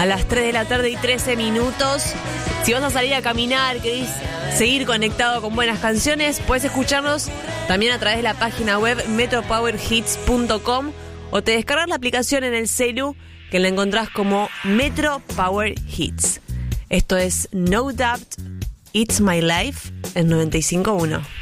a las 3 de la tarde y 13 minutos. Si vas a salir a caminar, querés seguir conectado con buenas canciones, puedes escucharnos también a través de la página web metropowerhits.com o te descargas la aplicación en el celu que la encontrás como Metro Power Hits. Esto es No Doubt, It's My Life en 95.1.